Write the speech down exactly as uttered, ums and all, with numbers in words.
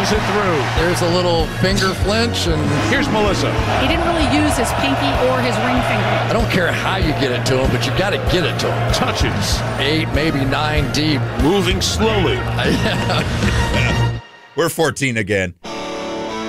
Pushes it through. There's a little finger flinch, and here's Melissa. He didn't really use his pinky or his ring finger. I don't care how you get it to him, but you got to get it to him. Touches. Eight, maybe nine deep. Moving slowly. We're fourteen again.